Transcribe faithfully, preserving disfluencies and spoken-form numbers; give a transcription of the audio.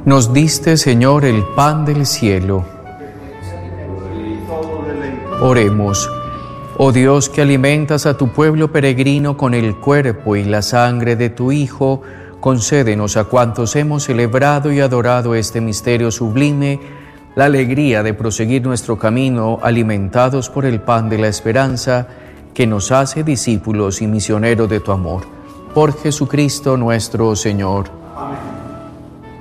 Nos diste, Señor, el pan del cielo. Oremos. Oh Dios, que alimentas a tu pueblo peregrino con el cuerpo y la sangre de tu Hijo, concédenos a cuantos hemos celebrado y adorado este misterio sublime, la alegría de proseguir nuestro camino alimentados por el pan de la esperanza, que nos hace discípulos y misioneros de tu amor. Por Jesucristo nuestro Señor. Amén.